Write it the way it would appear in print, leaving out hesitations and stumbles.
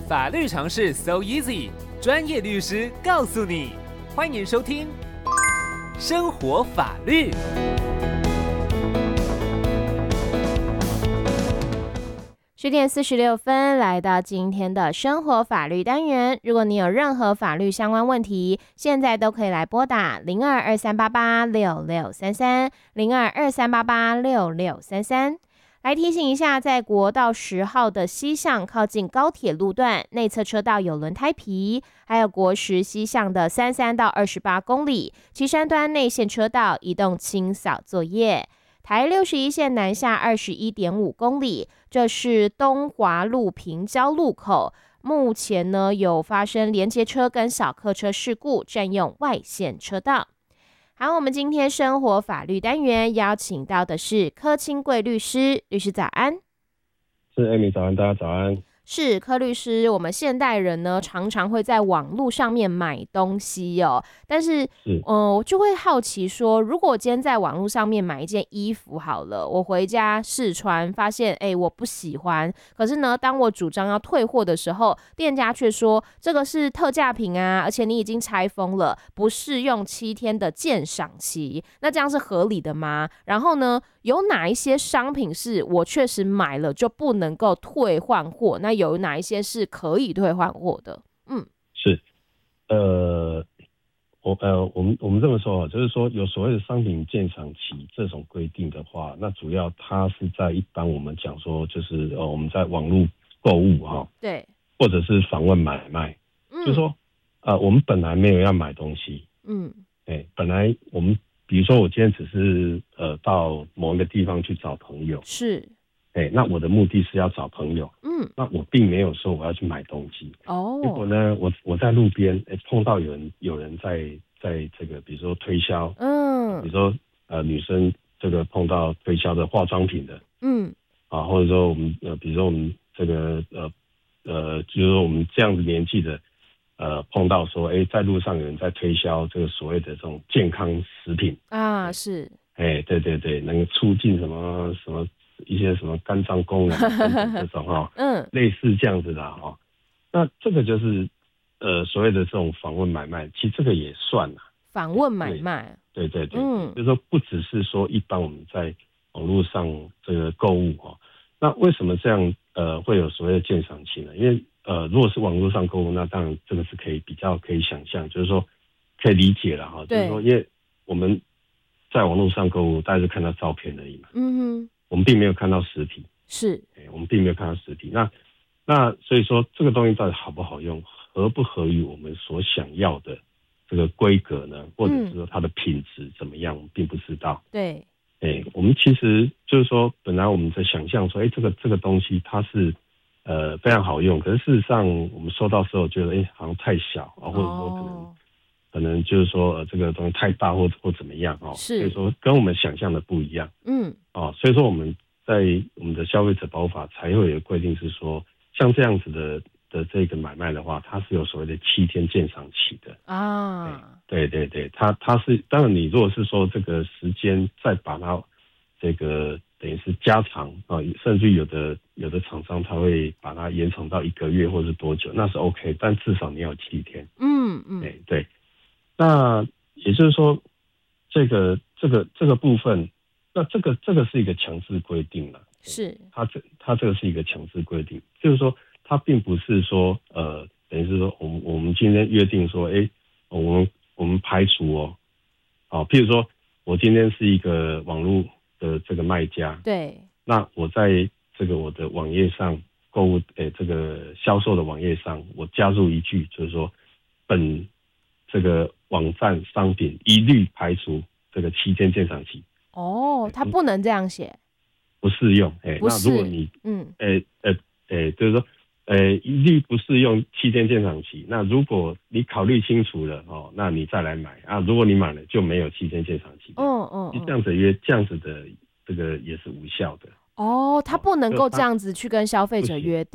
法律常识 so easy， 专业律师告诉你。欢迎收听生活法律。 10点46分，来到今天的生活法律单元。如果你有任何法律相关问题，现在都可以来拨打0223886633 0223886633。来提醒一下，在国道10号的西向靠近高铁路段内侧车道有轮胎皮，还有国10西向的33到28公里旗山端内线车道移动清扫作业。台61线南下21.5公里，这是东华路平交路口，目前呢有发生连结车跟小客车事故，占用外线车道。好，我们今天生活法律单元邀请到的是柯清贵律师，律师早安。 是 Amy 早安，大家早安。 是柯律师，我们现代人呢常常会在网络上面买东西哦，但是我就会好奇说，如果我今天在网络上面买一件衣服好了，我回家试穿，发现我不喜欢，可是呢，当我主张要退货的时候，店家却说这个是特价品啊，而且你已经拆封了，不适用7天的鉴赏期，那这样是合理的吗？然后呢，有哪一些商品是我确实买了就不能够退换货？那有哪一些是可以退换货的？ 是，我们这么说，就是说有所谓的商品鉴赏期这种规定的话，那主要它是在一般我们讲说，就是我们在网络购物对， 或者是访问买卖，就是说我们本来没有要买东西，本来我们比如说我今天只是到某一个地方去找朋友， 是。 那我的目的是要找朋友，那我并没有说我要去买东西。结果呢，我在路边碰到有人在这个比如说推销，比如说女生这个碰到推销的化妆品的，或者说我们比如说我们这个就是说我们这样子年纪的碰到说在路上有人在推销这个所谓的这种健康食品啊，是， 对对对，能促进什么什么一些什么肝脏功能等等这种类似这样子的那这个就是所谓的这种访问买卖，其实这个也算啦， 访问买卖， 对，就是说不只是说一般我们在网络上这个购物那为什么这样会有所谓的鉴赏期呢？因为如果是网络上购物，那当然这个是比较可以想象，就是说可以理解了就是说因为我们在网络上购物，大家是看到照片而已嘛，我们并没有看到实体， 是， 我们并没有看到实体。那所以说这个东西到底好不好用，合不合于我们所想要的这个规格呢？或者是说它的品质怎么样，我们并不知道。 对， 我们其实就是说，本来我们在想象说，这个东西它是非常好用，可是事实上我们收到时候觉得好像太小或者说可能就是说这个东西太大或怎么样是， 所以说跟我们想象的不一样。所以说我们在我们的消费者保护法才会有规定是说，像这样子的这个买卖的话，它是有所谓的7天鉴赏期的对，它是当然你如果是说这个时间再把它这个等于是加长甚至有的厂商他会把它延长到1个月或是多久，那是 OK， 但至少你要有7天。对，那也就是说这个部分，那这个是一个强制规定了， 是它这个是一个强制规定，就是说它并不是说等于是说我们今天约定说我们排除譬如说我今天是一个网络的这个卖家， 对， 那我在这个我的网页上购物这个销售的网页上，我加入一句就是说本这个网站商品一律排除这个7天鉴赏期。 他不能这样写， 不适用。那如果你就是说一律不适用7天鉴赏期。那如果你考虑清楚了那你再来买如果你买了就没有7天鉴赏期。这样子的这个也是无效的。 他不能够这样子去跟消费者约定。